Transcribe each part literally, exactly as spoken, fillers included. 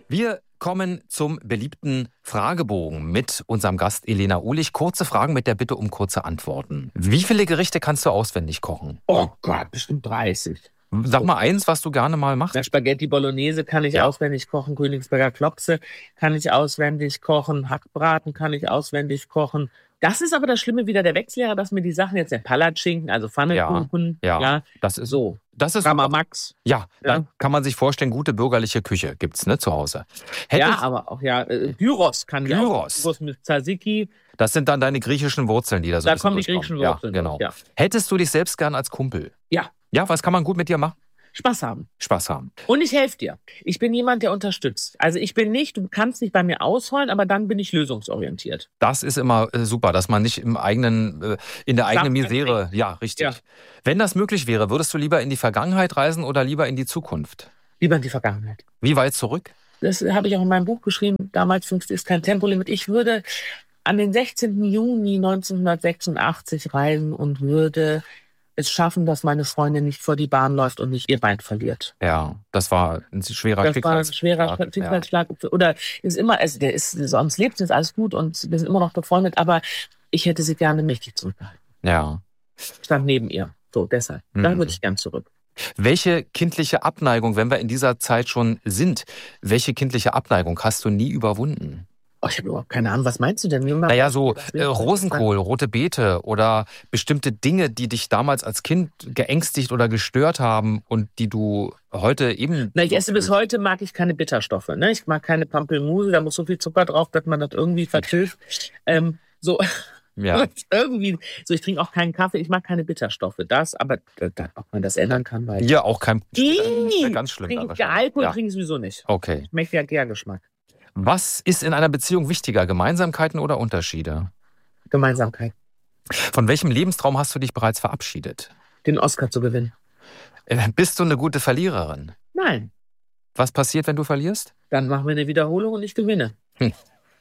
Wir kommen zum beliebten Fragebogen mit unserem Gast Elena Uhlich. Kurze Fragen mit der Bitte um kurze Antworten. Wie viele Gerichte kannst du auswendig kochen? Oh Gott, bestimmt dreißig. Sag mal eins, was du gerne mal machst. Na, Spaghetti Bolognese kann ich ja. auswendig kochen, Königsberger Klopse kann ich auswendig kochen, Hackbraten kann ich auswendig kochen. Das ist aber das Schlimme wieder der Wechseljahre, dass mir die Sachen jetzt der Palatschinken, also Pfannekuchen, ja, ja, ja, das ist so. Das ist Gamma Max. Ja, Ja. dann kann man sich vorstellen, gute bürgerliche Küche gibt's, ne, zu Hause. Hättest, ja, aber auch ja, äh, Gyros kann ich Gyros. auch. Gyros mit Tzatziki. Das sind dann deine griechischen Wurzeln, die da so Da ein bisschen kommen die griechischen durchkommen. Wurzeln. Ja, genau. Ja. Hättest du dich selbst gern als Kumpel? Ja. Ja, was kann man gut mit dir machen? Spaß haben. Spaß haben. Und ich helfe dir. Ich bin jemand, der unterstützt. Also ich bin nicht, du kannst nicht bei mir ausholen, aber dann bin ich lösungsorientiert. Das ist immer äh, super, dass man nicht im eigenen, äh, in der eigenen Misere, ja, richtig. Ja. Wenn das möglich wäre, würdest du lieber in die Vergangenheit reisen oder lieber in die Zukunft? Lieber in die Vergangenheit. Wie weit zurück? Das habe ich auch in meinem Buch geschrieben. Damals fünfzig ist kein Tempolimit. Ich würde an den sechzehnten Juni neunzehnhundertsechsundachtzig reisen und würde es schaffen, dass meine Freundin nicht vor die Bahn läuft und nicht ihr Bein verliert. Ja, das war ein schwerer Das war ein Schicksalsschlag. schwerer Schicksalsschlag. Ja. Oder ist immer, also der ist, sonst lebt sie, ist alles gut und wir sind immer noch befreundet, aber ich hätte sie gerne mächtig zurückgehalten. Ja. Stand neben ihr. So, deshalb. Mhm. Da würde ich gern zurück. Welche kindliche Abneigung, wenn wir in dieser Zeit schon sind, welche kindliche Abneigung hast du nie überwunden? Oh, ich habe überhaupt keine Ahnung, was meinst du denn? Naja, so äh, Rosenkohl, rote Beete oder bestimmte Dinge, die dich damals als Kind geängstigt oder gestört haben und die du heute eben... Na, ich esse bis heute, mag ich keine Bitterstoffe. Ne? Ich mag keine Pampelmuse, da muss so viel Zucker drauf, dass man das irgendwie vertilgt. Ähm, so... Ja. Irgendwie, so ich trinke auch keinen Kaffee, ich mag keine Bitterstoffe. Das, aber da, ob man das ändern kann, weil ja auch kein ich ganz schlimm. Trinke, Alkohol ja. trinke ich sowieso nicht. Okay. Ich möchte ja Gärgeschmack. Was ist in einer Beziehung wichtiger, Gemeinsamkeiten oder Unterschiede? Gemeinsamkeit. Von welchem Lebenstraum hast du dich bereits verabschiedet? Den Oscar zu gewinnen. Äh, bist du eine gute Verliererin? Nein. Was passiert, wenn du verlierst? Dann machen wir eine Wiederholung und ich gewinne. Hm.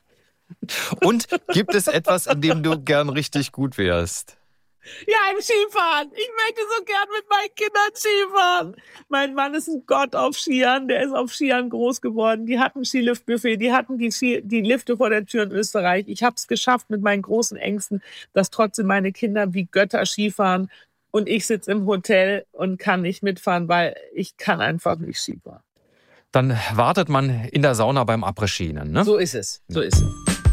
Und gibt es etwas, in dem du gern richtig gut wärst? Ja, im Skifahren. Ich möchte so gern mit meinen Kindern Skifahren. Mein Mann ist ein Gott auf Skiern. Der ist auf Skiern groß geworden. Die hatten Skiliftbuffet. Die hatten die, Ski, die Lifte vor der Tür in Österreich. Ich habe es geschafft mit meinen großen Ängsten, dass trotzdem meine Kinder wie Götter Skifahren. Und ich sitze im Hotel und kann nicht mitfahren, weil ich kann einfach nicht Skifahren. Dann wartet man in der Sauna beim Après-Ski, ne? So ist es. So ist es.